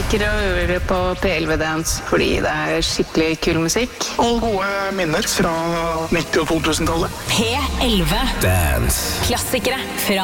liker å høre på P11 Dance fordi det skikkelig kul musikk. Og gode minner fra 90- og 2000-tallet. P11 Dance. Klassikere fra